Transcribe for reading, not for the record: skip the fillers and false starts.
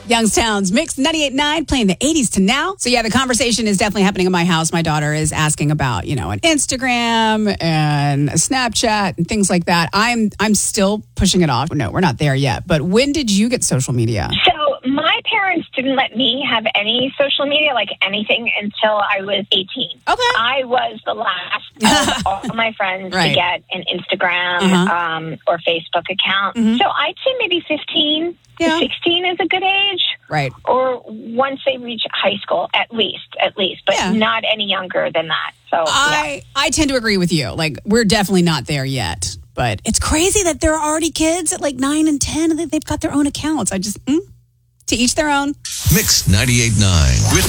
Youngstown's Mix 98.9 playing the 80s to now. So yeah, the conversation is definitely happening in my house. My daughter is asking about, an Instagram and a Snapchat and things like that. I'm still pushing it off. No, we're not there yet. But when did you get social media? So my parents didn't let me have any social media, like anything, until I was 18. Okay. I was the last of all my friends Right. to get an Instagram or Facebook account. Mhm. So I'd say maybe 15 Yeah. to 16 is a good age. Right. Or once they reach high school, at least, but Yeah. not any younger than that. So I tend to agree with you. Like, we're definitely not there yet. But it's crazy that there are already kids at like 9 and 10 and they've got their own accounts. I just, to each their own. Mix 98.9.